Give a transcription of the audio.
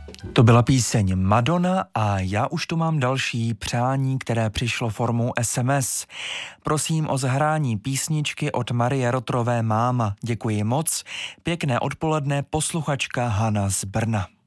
To byla píseň Madonna a já už tu mám další přání, které přišlo formou SMS. Prosím o zahrání písničky od Marie Rotrové Máma. Děkuji moc. Pěkné odpoledne, posluchačka Hana z Brna.